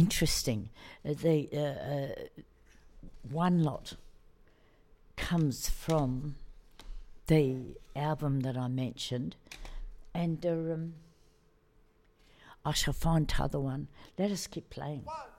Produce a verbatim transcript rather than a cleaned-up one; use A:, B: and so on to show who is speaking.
A: interesting. Uh, the uh, uh, one lot comes from the album that I mentioned, and uh, um, I shall find t'other one. Let us keep playing.
B: One.